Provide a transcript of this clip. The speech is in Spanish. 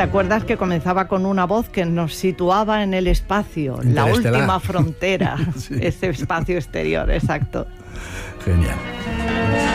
¿te acuerdas que comenzaba con una voz que nos situaba en el espacio, la última frontera, sí. Ese espacio exterior, exacto. Genial.